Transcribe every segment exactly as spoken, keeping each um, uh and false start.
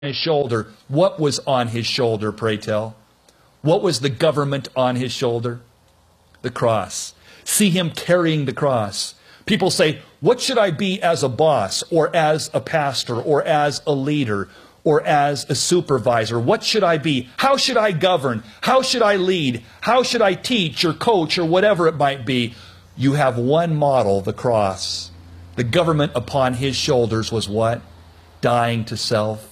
his shoulder. What was on his shoulder, pray tell? What was the government on his shoulder? The cross. See him carrying the cross. People say, what should I be as a boss, or as a pastor, or as a leader, or as a supervisor? What should I be? How should I govern? How should I lead? How should I teach or coach or whatever it might be? You have one model, the cross. The government upon his shoulders was what? Dying to self.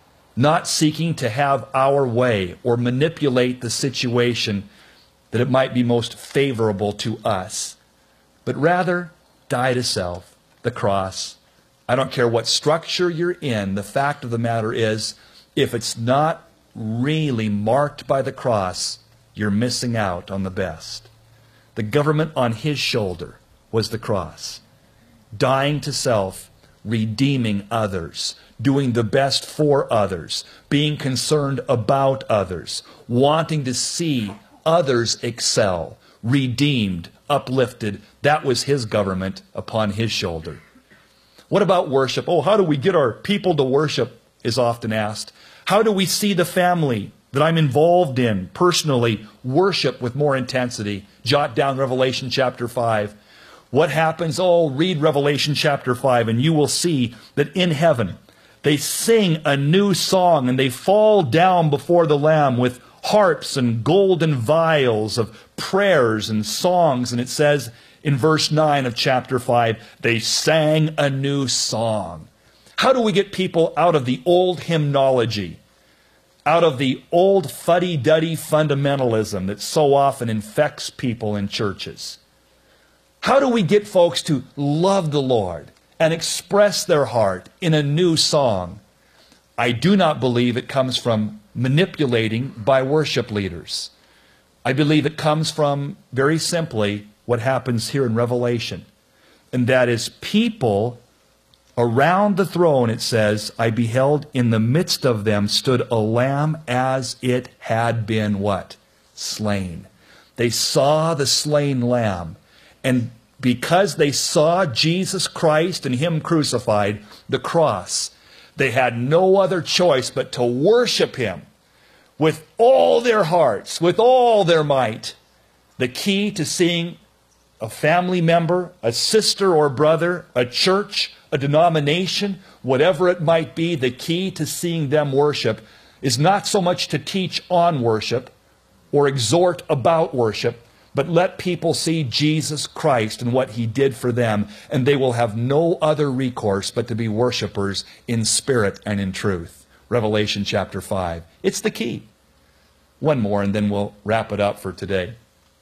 Not seeking to have our way or manipulate the situation that it might be most favorable to us, but rather die to self, the cross. I don't care what structure you're in. The fact of the matter is, if it's not really marked by the cross, you're missing out on the best. The government on his shoulder was the cross. Dying to self, redeeming others, doing the best for others, being concerned about others, wanting to see others excel, redeemed, uplifted. That was his government upon his shoulder. What about worship? Oh, how do we get our people to worship is often asked. How do we see the family that I'm involved in personally worship with more intensity? Jot down Revelation chapter five. What happens? Oh, read Revelation chapter five and you will see that in heaven they sing a new song and they fall down before the Lamb with harps and golden vials of prayers and songs. And it says in verse nine of chapter five, they sang a new song. How do we get people out of the old hymnology, out of the old fuddy-duddy fundamentalism that so often infects people in churches? How do we get folks to love the Lord and express their heart in a new song? I do not believe it comes from manipulating by worship leaders. I believe it comes from, very simply, what happens here in Revelation. And that is people around the throne, it says, I beheld in the midst of them stood a lamb as it had been what? Slain. They saw the slain lamb. And because they saw Jesus Christ and him crucified, the cross, they had no other choice but to worship him with all their hearts, with all their might. The key to seeing a family member, a sister or brother, a church, a denomination, whatever it might be, the key to seeing them worship is not so much to teach on worship or exhort about worship, but let people see Jesus Christ and what he did for them, and they will have no other recourse but to be worshipers in spirit and in truth. Revelation chapter five. It's the key. One more, and then we'll wrap it up for today.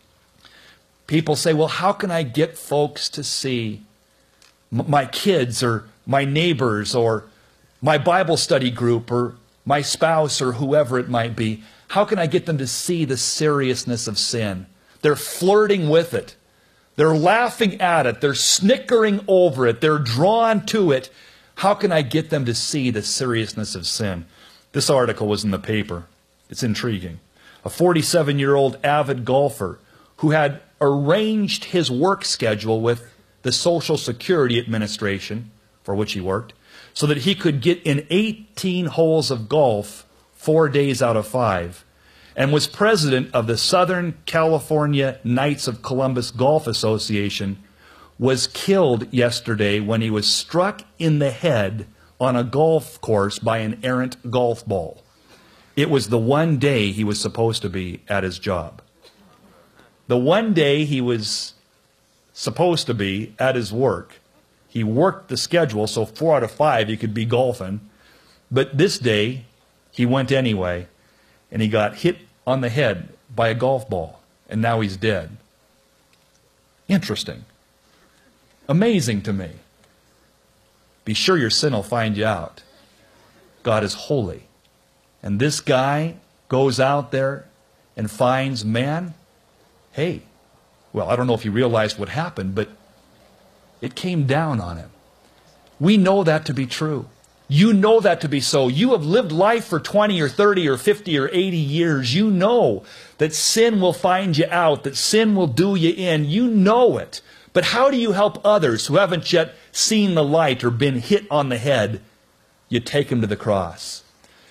People say, well, how can I get folks to see my kids or my neighbors or my Bible study group or my spouse or whoever it might be? How can I get them to see the seriousness of sin? They're flirting with it. They're laughing at it. They're snickering over it. They're drawn to it. How can I get them to see the seriousness of sin? This article was in the paper. It's intriguing. A forty-seven-year-old avid golfer who had arranged his work schedule with the Social Security Administration, for which he worked, so that he could get in eighteen holes of golf four days out of five, and was president of the Southern California Knights of Columbus Golf Association, was killed yesterday when he was struck in the head on a golf course by an errant golf ball. It was the one day he was supposed to be at his job. The one day he was supposed to be at his work. He worked the schedule, so four out of five he could be golfing. But this day, he went anyway, and he got hit on the head by a golf ball, and now he's dead. Interesting. Amazing to me. Be sure your sin will find you out. God is holy. And this guy goes out there and finds, man, hey, well, I don't know if he realized what happened, but it came down on him. We know that to be true. You know that to be so. You have lived life for twenty or thirty or fifty or eighty years. You know that sin will find you out, that sin will do you in. You know it. But how do you help others who haven't yet seen the light or been hit on the head? You take them to the cross.